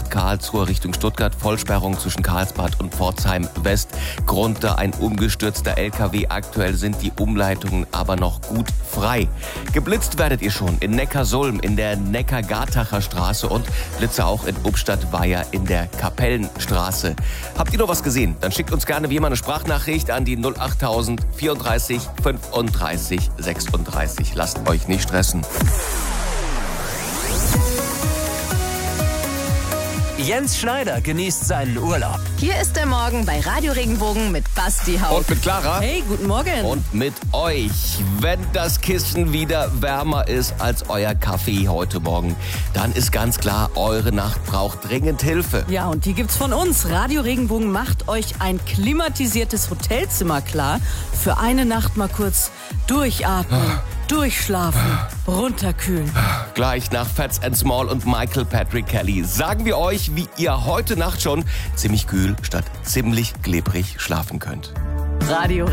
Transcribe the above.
Bad Karlsruhe Richtung Stuttgart. Vollsperrung zwischen Karlsbad und Pforzheim West. Grund da ein umgestürzter LKW. Aktuell sind die Umleitungen aber noch gut frei. Geblitzt werdet ihr schon in Neckarsulm, in der Neckar-Gartacher Straße und Blitze auch in Ubstadt-Weiher in der Kapellenstraße. Habt ihr noch was gesehen? Dann schickt uns gerne wie immer eine Sprachnachricht an die 08000 34 35 36. Lasst euch nicht stressen. Jens Schneider genießt seinen Urlaub. Hier ist der Morgen bei Radio Regenbogen mit Basti Haupt. Und mit Clara. Hey, guten Morgen. Und mit euch. Wenn das Kissen wieder wärmer ist als euer Kaffee heute Morgen, dann ist ganz klar, eure Nacht braucht dringend Hilfe. Ja, und die gibt's von uns. Radio Regenbogen macht euch ein klimatisiertes Hotelzimmer klar. Für eine Nacht mal kurz durchatmen, durchschlafen, runterkühlen. Gleich nach Fats and Small und Michael Patrick Kelly sagen wir euch, wie ihr heute Nacht schon ziemlich kühl statt ziemlich klebrig schlafen könnt. Radio